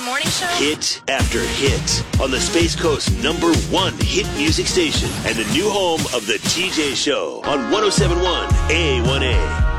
morning show? Hit after hit on the Space Coast #1 hit music station and the new home of the TJ Show on 107.1 A1A.